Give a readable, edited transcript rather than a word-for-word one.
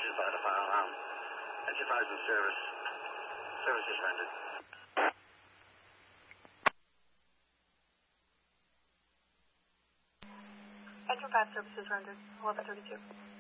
5 to file now. Engine 5 is in service. Service is rendered. Engine 5 services rendered. 1132.